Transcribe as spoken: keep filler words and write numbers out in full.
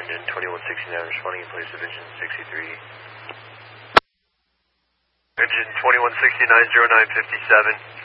engine twenty-one sixty-nine responding in place of engine sixty-three. Engine twenty-one sixty-nine, zero nine fifty-seven.